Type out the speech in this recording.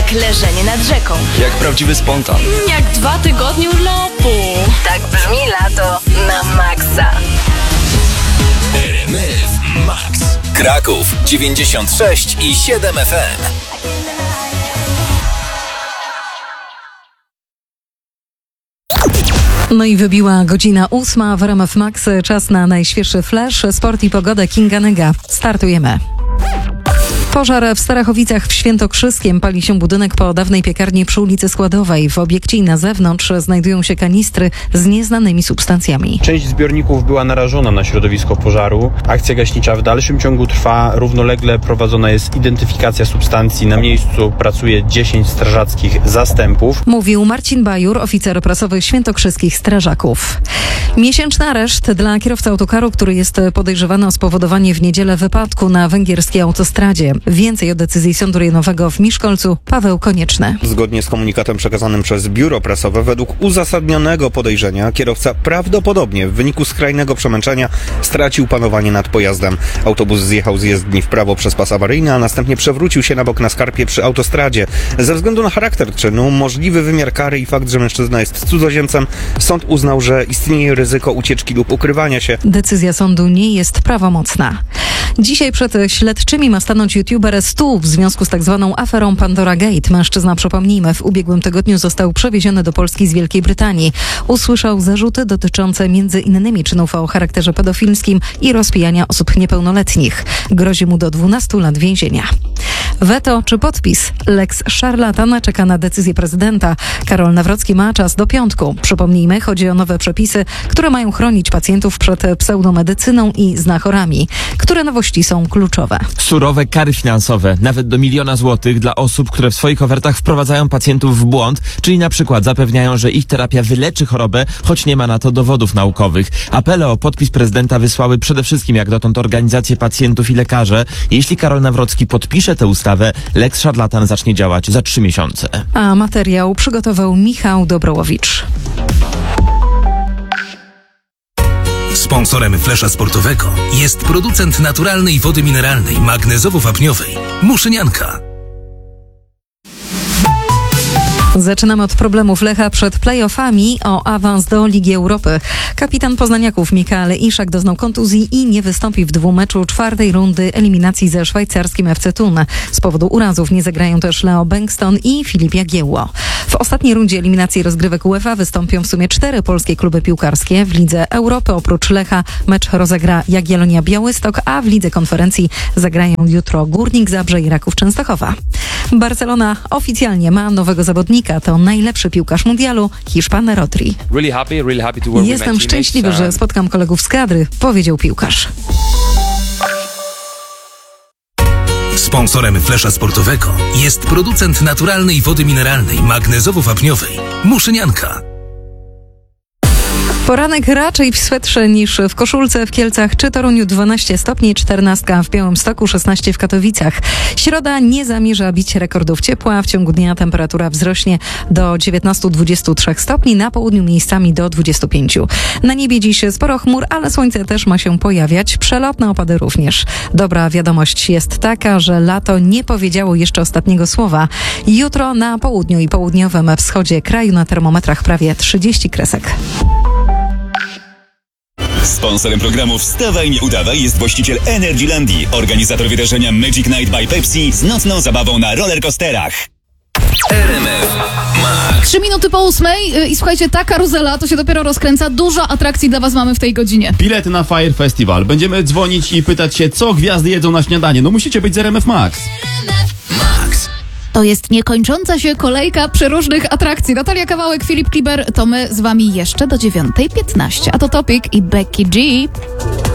Jak leżenie nad rzeką. Jak prawdziwy spontan. Jak 2 tygodnie urlopu. Tak brzmi lato na maksa. RMF Max. Kraków 96,7 FM. No i wybiła godzina 8 w RMF Max. Czas na najświeższy flash, sport i pogodę Kinga Nega. Startujemy. Pożar w Starachowicach w Świętokrzyskiem. Pali się budynek po dawnej piekarni przy ulicy Składowej. W obiekcie i na zewnątrz znajdują się kanistry z nieznanymi substancjami. Część zbiorników była narażona na środowisko pożaru. Akcja gaśnicza w dalszym ciągu trwa. Równolegle prowadzona jest identyfikacja substancji. Na miejscu pracuje 10 strażackich zastępów. Mówił Marcin Bajur, oficer prasowy świętokrzyskich strażaków. Miesięczny areszt dla kierowcy autokaru, który jest podejrzewany o spowodowanie w niedzielę wypadku na węgierskiej autostradzie. Więcej o decyzji Sądu Rejonowego w Miszkolcu Paweł Konieczny. Zgodnie z komunikatem przekazanym przez biuro prasowe, według uzasadnionego podejrzenia kierowca prawdopodobnie w wyniku skrajnego przemęczenia stracił panowanie nad pojazdem. Autobus zjechał z jezdni w prawo przez pas awaryjny, a następnie przewrócił się na bok na skarpie przy autostradzie. Ze względu na charakter czynu, możliwy wymiar kary i fakt, że mężczyzna jest cudzoziemcem, sąd uznał, że istnieje ryzyko ucieczki lub ukrywania się. Decyzja sądu nie jest prawomocna. Dzisiaj przed śledczymi ma stanąć youtuber Stu w związku z tak zwaną aferą Pandora Gate. Mężczyzna, przypomnijmy, w ubiegłym tygodniu został przewieziony do Polski z Wielkiej Brytanii. Usłyszał zarzuty dotyczące m.in. czynów o charakterze pedofilskim i rozpijania osób niepełnoletnich. Grozi mu do 12 lat więzienia. Weto czy podpis? Lex Szarlatan czeka na decyzję prezydenta. Karol Nawrocki ma czas do piątku. Przypomnijmy, chodzi o nowe przepisy, które mają chronić pacjentów przed pseudomedycyną i znachorami. Które nowości są kluczowe? Surowe kary finansowe, nawet do 1 000 000 złotych dla osób, które w swoich ofertach wprowadzają pacjentów w błąd, czyli na przykład zapewniają, że ich terapia wyleczy chorobę, choć nie ma na to dowodów naukowych. Apele o podpis prezydenta wysłały przede wszystkim jak dotąd organizacje pacjentów i lekarze. Jeśli Karol Nawrocki podpisze tę ustawę, Lex Szarlatan zacznie działać za 3 miesiące. A materiał przygotował Michał Dobrołowicz. Sponsorem flesza sportowego jest producent naturalnej wody mineralnej magnezowo-wapniowej Muszynianka. Zaczynamy od problemów Lecha przed play-offami o awans do Ligi Europy. Kapitan poznaniaków Mikael Iszak doznał kontuzji i nie wystąpi w dwumeczu 4. rundy eliminacji ze szwajcarskim FC Thun. Z powodu urazów nie zagrają też Leo Bengtsson i Filip Jagiełło. W ostatniej rundzie eliminacji rozgrywek UEFA wystąpią w sumie 4 polskie kluby piłkarskie. W Lidze Europy oprócz Lecha mecz rozegra Jagiellonia Białystok, a w Lidze Konferencji zagrają jutro Górnik Zabrze i Raków Częstochowa. Barcelona oficjalnie ma nowego zawodnika. To najlepszy piłkarz mundialu, Hiszpan Rodri. Jestem szczęśliwy, że spotkam kolegów z kadry, powiedział piłkarz. Sponsorem flesza sportowego jest producent naturalnej wody mineralnej magnezowo-wapniowej Muszynianka. Poranek raczej w swetrze niż w koszulce. W Kielcach czy Toruniu 12 stopni, 14 w Białymstoku, 16 w Katowicach. Środa nie zamierza bić rekordów ciepła. W ciągu dnia temperatura wzrośnie do 19-23 stopni, na południu miejscami do 25. Na niebie dziś sporo chmur, ale słońce też ma się pojawiać. Przelotne opady również. Dobra wiadomość jest taka, że lato nie powiedziało jeszcze ostatniego słowa. Jutro na południu i południowym wschodzie kraju na termometrach prawie 30 kresek. Sponsorem programu Wstawaj, nie udawaj jest właściciel Energylandii, organizator wydarzenia Magic Night by Pepsi z nocną zabawą na rollercoasterach. RMF Max. 3 minuty po 8 i słuchajcie, ta karuzela to się dopiero rozkręca. Dużo atrakcji dla was mamy w tej godzinie. Bilety na Fire Festival. Będziemy dzwonić i pytać się, co gwiazdy jedzą na śniadanie. No musicie być z RMF Max. To jest niekończąca się kolejka przeróżnych atrakcji. Natalia Kawałek, Filip Kliber, to my z wami jeszcze do 9:15. A to Topic i Becky G.